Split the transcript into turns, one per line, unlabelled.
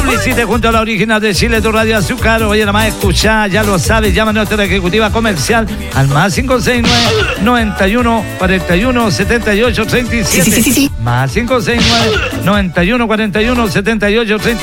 Felicite junto a la original de Chile, tu radio Azúcar. Oye, nada más escuchá, ya lo sabes, llama a nuestra ejecutiva comercial al más 569 91 41 78 37.
Sí.
Más 569 91 41 78 37.